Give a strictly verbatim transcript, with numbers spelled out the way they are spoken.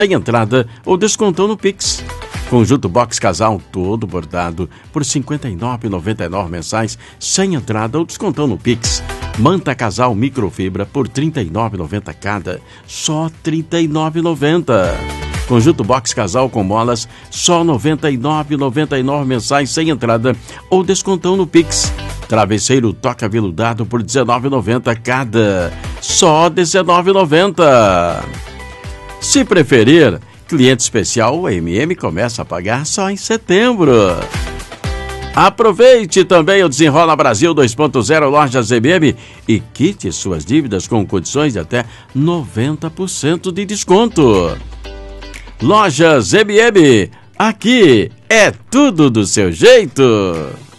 sem entrada ou descontão no Pix. Conjunto Box Casal todo bordado por cinquenta e nove reais e noventa e nove centavos mensais, sem entrada ou descontão no Pix. Manta Casal microfibra por trinta e nove reais e noventa centavos cada, só trinta e nove reais e noventa centavos. Conjunto Box Casal com molas, só noventa e nove reais e noventa e nove centavos mensais, sem entrada ou descontão no Pix. Travesseiro toca veludado por dezenove reais e noventa centavos cada, só dezenove reais e noventa centavos. Se preferir, cliente especial, o M M começa a pagar só em setembro. Aproveite também o Desenrola Brasil dois ponto zero Lojas M M e quite suas dívidas com condições de até noventa por cento de desconto. Lojas M M, aqui é tudo do seu jeito.